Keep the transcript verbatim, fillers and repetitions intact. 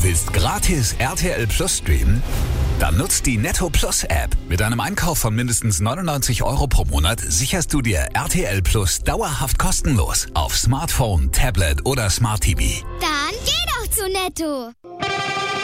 willst gratis R T L Plus streamen? Dann nutzt die Netto Plus App. Mit einem Einkauf von mindestens neunundneunzig Euro pro Monat sicherst du dir R T L Plus dauerhaft kostenlos auf Smartphone, Tablet oder Smart T V. Dann geh doch zu Netto.